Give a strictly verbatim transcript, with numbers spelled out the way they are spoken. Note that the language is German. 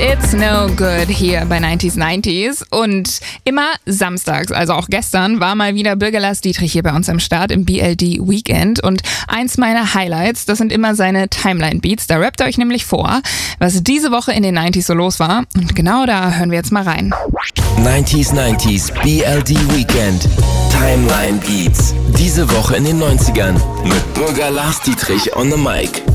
It's No Good hier bei neunzig neunzig und immer samstags, also auch gestern, war mal wieder Bürger Lars Dietrich hier bei uns am Start im B L D Weekend und eins meiner Highlights, das sind immer seine Timeline-Beats. Da rappt er euch nämlich vor, was diese Woche in den neunziger so los war und genau da hören wir jetzt mal rein. neunzig neunzig B L D Weekend Timeline Beats. Diese Woche in den neunzigern mit Bürger Lars Dietrich on the Mic.